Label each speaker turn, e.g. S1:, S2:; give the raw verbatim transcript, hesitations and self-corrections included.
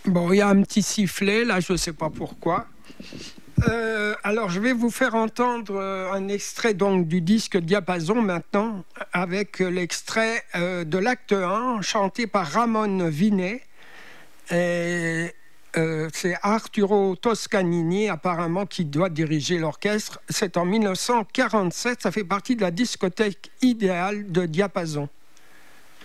S1: Bon, il y a un petit sifflet, là, je ne sais pas pourquoi. Euh, alors, je vais vous faire entendre euh, un extrait donc, du disque Diapason maintenant, avec euh, l'extrait euh, de l'acte un, chanté par Ramon Vinet. Et, euh, c'est Arturo Toscanini, apparemment, qui doit diriger l'orchestre. C'est en mille neuf cent quarante-sept, ça fait partie de la discothèque idéale de Diapason.